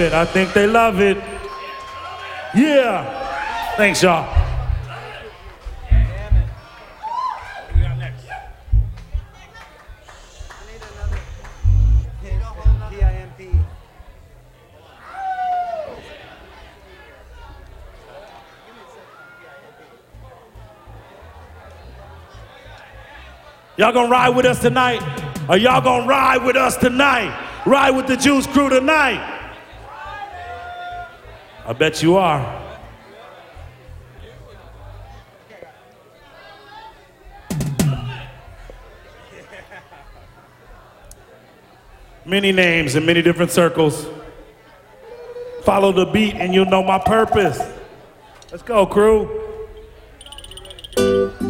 I think they love it. Yeah. Thanks, y'all. Y'all gonna ride with us tonight? Or y'all gonna ride with us tonight? Ride with the Juice Crew tonight? I bet you are. Many names in many different circles. Follow the beat and you'll know my purpose. Let's go, crew.